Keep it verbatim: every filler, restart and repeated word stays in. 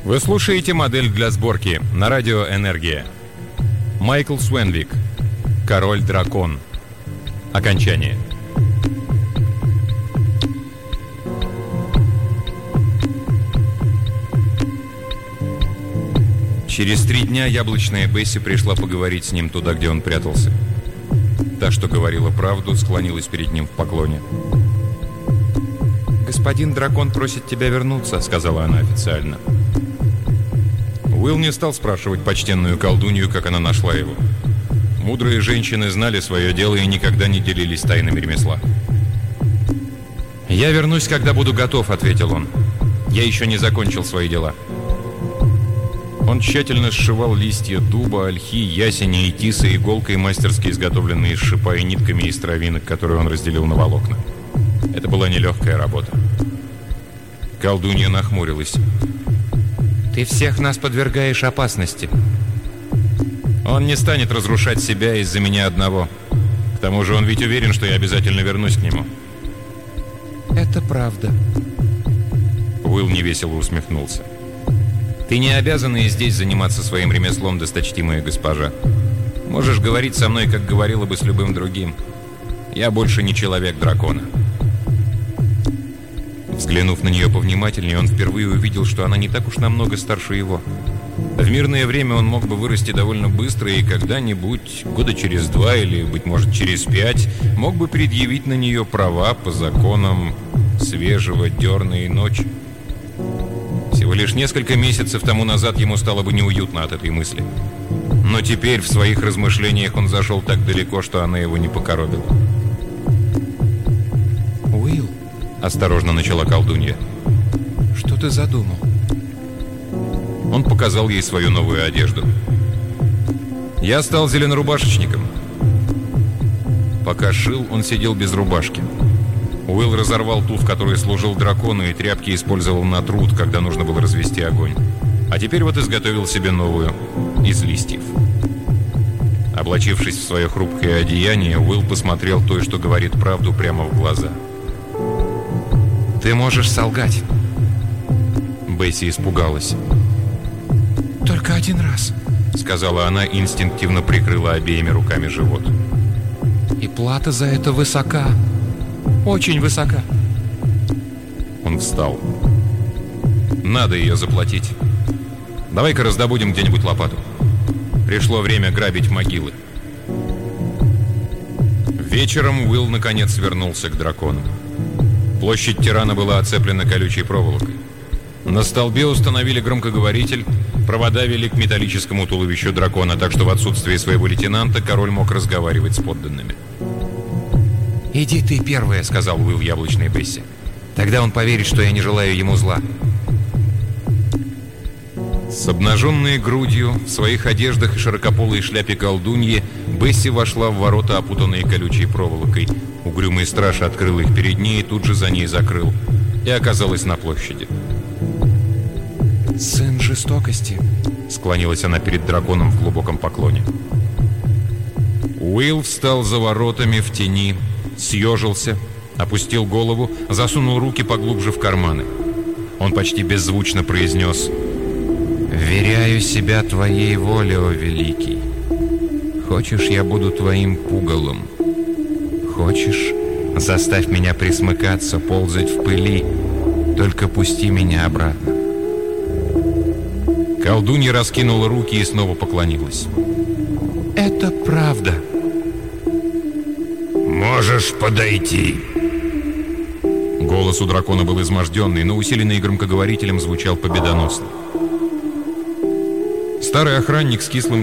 Вы слушаете «Модель для сборки» на радио «Энергия». Майкл Свенвик. Король-дракон. Окончание. Через три дня яблочная Бесси пришла поговорить с ним туда, где он прятался. Та, что говорила правду, склонилась перед ним в поклоне. «Господин дракон просит тебя вернуться», — сказала она официально. Уилл не стал спрашивать почтенную колдунью, как она нашла его. Мудрые женщины знали свое дело и никогда не делились тайнами ремесла. «Я вернусь, когда буду готов», — ответил он. «Я еще не закончил свои дела». Он тщательно сшивал листья дуба, ольхи, ясеня и тиса иголкой, мастерски изготовленные из шипа и нитками из травинок, которые он разделил на волокна. Это была нелегкая работа. Колдунья нахмурилась. «Ты всех нас подвергаешь опасности». «Он не станет разрушать себя из-за меня одного. К тому же он ведь уверен, что я обязательно вернусь к нему». «Это правда». Уилл невесело усмехнулся. «Ты не обязана и здесь заниматься своим ремеслом, досточтимая госпожа. Можешь говорить со мной, как говорила бы с любым другим. Я больше не человек дракона». Взглянув на нее повнимательнее, он впервые увидел, что она не так уж намного старше его. В мирное время он мог бы вырасти довольно быстро и когда-нибудь, года через два или, быть может, через пять, мог бы предъявить на нее права по законам свежего дерна и ночи. Всего лишь несколько месяцев тому назад ему стало бы неуютно от этой мысли. Но теперь в своих размышлениях он зашел так далеко, что она его не покоробила. «Уилл», — осторожно начала колдунья, — «что ты задумал?» Он показал ей свою новую одежду. «Я стал зеленорубашечником». Пока шил, он сидел без рубашки. Уилл разорвал ту, в которой служил дракону, и тряпки использовал на труд, когда нужно было развести огонь. А теперь вот изготовил себе новую, из листьев. Облачившись в свое хрупкое одеяние, Уилл посмотрел той, что говорит правду, прямо в глаза. «Ты можешь солгать». Бесси испугалась. «Только один раз», — сказала она и инстинктивно прикрыла обеими руками живот. «И плата за это высока. Очень высока». Он встал. «Надо ее заплатить. Давай-ка раздобудем где-нибудь лопату. Пришло время грабить могилы». Вечером Уилл наконец вернулся к дракону. Площадь тирана была оцеплена колючей проволокой. На столбе установили громкоговоритель, провода вели к металлическому туловищу дракона, так что в отсутствие своего лейтенанта король мог разговаривать с подданными. «Иди ты первая», — сказал Уилл яблочной Бесси. «Тогда он поверит, что я не желаю ему зла». С обнаженной грудью, в своих одеждах и широкополой шляпе колдуньи, Бесси вошла в ворота, опутанные колючей проволокой. Угрюмый страж открыл их перед ней и тут же за ней закрыл. И оказалась на площади. «Сын жестокости», — склонилась она перед драконом в глубоком поклоне. Уилл встал за воротами в тени, съежился, опустил голову, засунул руки поглубже в карманы. Он почти беззвучно произнес: «Вверяю себя твоей воле, о великий. Хочешь, я буду твоим пугалом. Хочешь, заставь меня присмыкаться, ползать в пыли. Только пусти меня обратно». Колдунья раскинула руки и снова поклонилась. «Это правда». «Можешь подойти». Голос у дракона был изможденный, но усиленный громкоговорителем звучал победоносно. Старый охранник с кислым